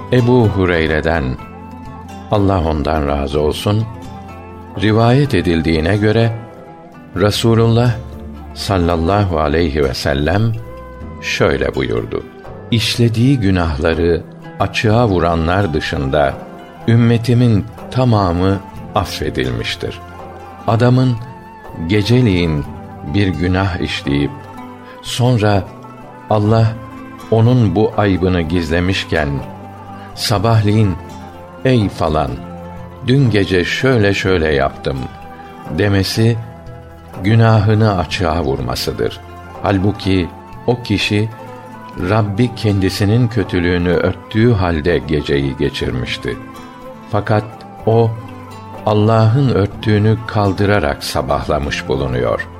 Ebu Hureyre'den, Allah ondan razı olsun, rivayet edildiğine göre Resulullah sallallahu aleyhi ve sellem şöyle buyurdu: İşlediği günahları açığa vuranlar dışında ümmetimin tamamı affedilmiştir. Adamın geceliğin bir günah işleyip sonra Allah onun bu aybını gizlemişken sabahleyin ey falan dün gece şöyle şöyle yaptım demesi günahını açığa vurmasıdır. Halbuki o kişi Rabbi kendisinin kötülüğünü örttüğü halde geceyi geçirmişti. Fakat o Allah'ın örttüğünü kaldırarak sabahlamış bulunuyor.